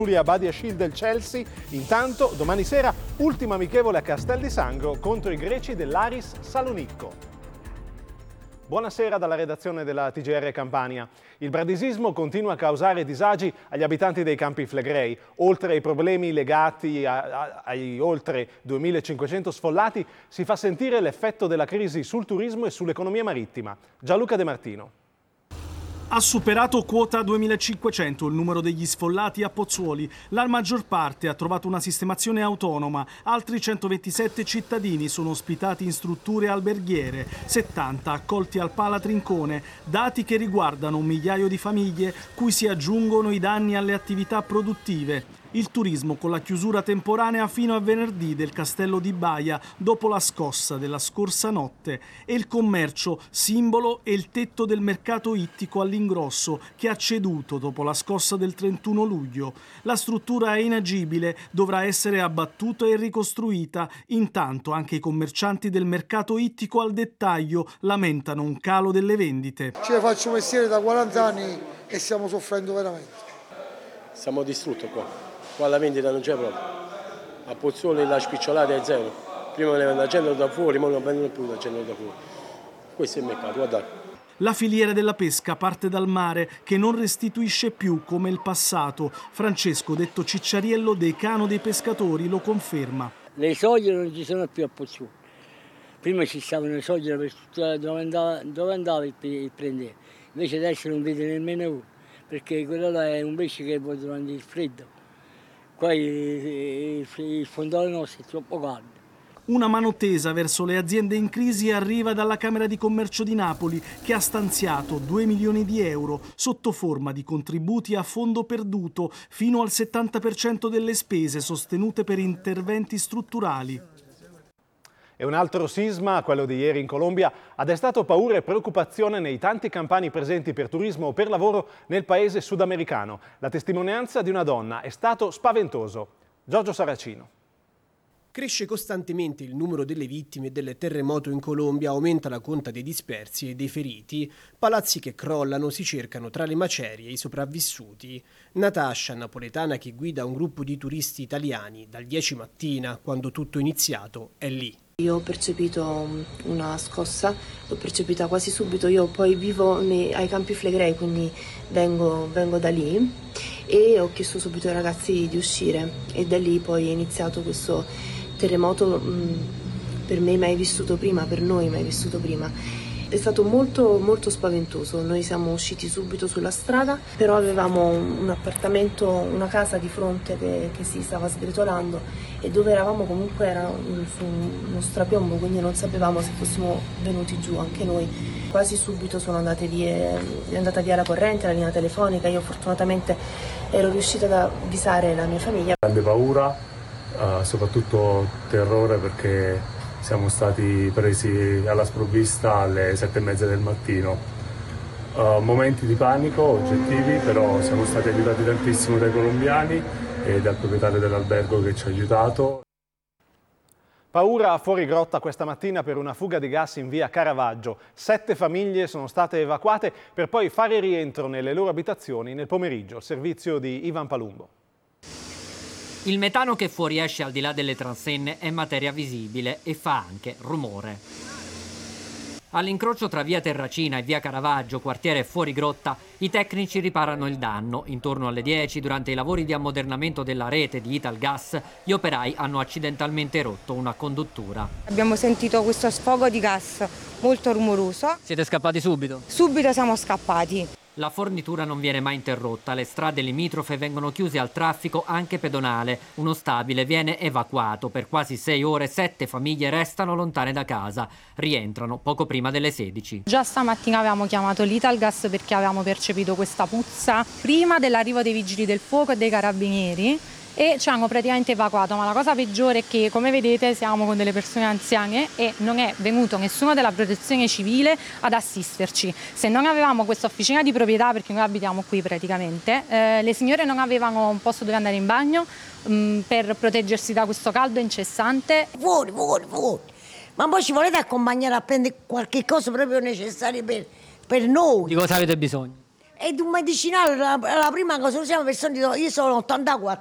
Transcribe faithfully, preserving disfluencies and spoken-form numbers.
A Badiashile del Chelsea. Intanto, domani sera, ultima amichevole a Castel di Sangro contro i greci dell'Aris Salonicco. Buonasera dalla redazione della T G R Campania. Il bradisismo continua a causare disagi agli abitanti dei Campi Flegrei. Oltre ai problemi legati a, a, ai oltre duemilacinquecento sfollati, si fa sentire l'effetto della crisi sul turismo e sull'economia marittima. Gianluca De Martino. Ha superato quota duemilacinquecento il numero degli sfollati a Pozzuoli. La maggior parte ha trovato una sistemazione autonoma. Altri centoventisette cittadini sono ospitati in strutture alberghiere, settanta accolti al Pala Trincone. Dati che riguardano un migliaio di famiglie, cui si aggiungono i danni alle attività produttive. Il turismo con la chiusura temporanea fino a venerdì del castello di Baia dopo la scossa della scorsa notte, e il commercio, simbolo e il tetto del mercato ittico all'ingrosso, che ha ceduto dopo la scossa del trentuno luglio. La struttura è inagibile, dovrà essere abbattuta e ricostruita. Intanto anche i commercianti del mercato ittico al dettaglio lamentano un calo delle vendite. Ci faccio mestiere da quaranta anni e stiamo soffrendo veramente. Siamo distrutti qua. Qua la vendita non c'è proprio. A Pozzuoli la spicciolata è zero. Prima venivano la gente da fuori, ora non vengono più la gente da fuori. Questo è il mercato, guardate. La filiera della pesca parte dal mare, che non restituisce più come il passato. Francesco, detto Cicciariello, decano dei pescatori, lo conferma. Le soglie non ci sono più a Pozzuoli. Prima ci stavano le soglie per tutta, dove andava, dove andava il, il prendere. Invece adesso non vede nemmeno uno, perché quello là è un pesce che va durante il freddo. Poi il fondale nostro è troppo caldo. Una mano tesa verso le aziende in crisi arriva dalla Camera di Commercio di Napoli, che ha stanziato due milioni di euro sotto forma di contributi a fondo perduto, fino al settanta per cento delle spese sostenute per interventi strutturali. E un altro sisma, quello di ieri in Colombia, ha destato paura e preoccupazione nei tanti campani presenti per turismo o per lavoro nel paese sudamericano. La testimonianza di una donna è stato spaventoso. Giorgio Saracino. Cresce costantemente il numero delle vittime del terremoto in Colombia, aumenta la conta dei dispersi e dei feriti, palazzi che crollano si cercano tra le macerie e i sopravvissuti. Natascia, napoletana che guida un gruppo di turisti italiani, dal dieci mattina, quando tutto è iniziato, è lì. Io ho percepito una scossa, l'ho percepita quasi subito. Io poi vivo ai Campi Flegrei, quindi vengo, vengo da lì, e ho chiesto subito ai ragazzi di uscire, e da lì poi è iniziato questo terremoto mh, per me mai vissuto prima, per noi mai vissuto prima. È stato molto molto spaventoso. Noi siamo usciti subito sulla strada, però avevamo un appartamento, una casa di fronte che, che si stava sgretolando, e dove eravamo comunque era su uno strapiombo, quindi non sapevamo se fossimo venuti giù anche noi. Quasi subito sono andate via, è andata via la corrente, la linea telefonica. Io fortunatamente ero riuscita ad avvisare la mia famiglia. Grande paura, uh, soprattutto terrore, perché siamo stati presi alla sprovvista alle sette e mezza del mattino. Uh, momenti di panico oggettivi, però siamo stati aiutati tantissimo dai colombiani e dal proprietario dell'albergo che ci ha aiutato. Paura fuori grotta questa mattina per una fuga di gas in via Caravaggio. Sette famiglie sono state evacuate per poi fare rientro nelle loro abitazioni nel pomeriggio. Servizio di Ivan Palumbo. Il metano che fuoriesce al di là delle transenne è materia visibile e fa anche rumore. All'incrocio tra via Terracina e via Caravaggio, quartiere Fuori Grotta, i tecnici riparano il danno. Intorno alle dieci, durante i lavori di ammodernamento della rete di Italgas, gli operai hanno accidentalmente rotto una conduttura. Abbiamo sentito questo sfogo di gas molto rumoroso. Siete scappati subito? Subito siamo scappati. La fornitura non viene mai interrotta, le strade limitrofe vengono chiuse al traffico anche pedonale. Uno stabile viene evacuato. Per quasi sei ore sette famiglie restano lontane da casa. Rientrano poco prima delle sedici. Già stamattina avevamo chiamato l'Italgas perché avevamo percepito questa puzza prima dell'arrivo dei vigili del fuoco e dei carabinieri, e ci hanno praticamente evacuato, ma la cosa peggiore è che, come vedete, siamo con delle persone anziane e non è venuto nessuno della protezione civile ad assisterci. Se non avevamo questa officina di proprietà, perché noi abitiamo qui praticamente, eh, le signore non avevano un posto dove andare in bagno mh, per proteggersi da questo caldo incessante. Fuori, fuori, fuori! Ma poi ci volete accompagnare a prendere qualche cosa proprio necessario per, per noi? Di cosa avete bisogno? E di un medicinale, la, la prima cosa usiamo per sentito, io sono ottantaquattro.